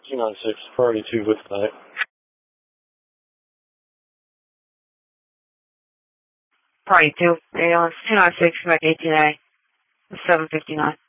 296, priority 2 with connect. Priority 2, ambulance 296, back 18A, 759.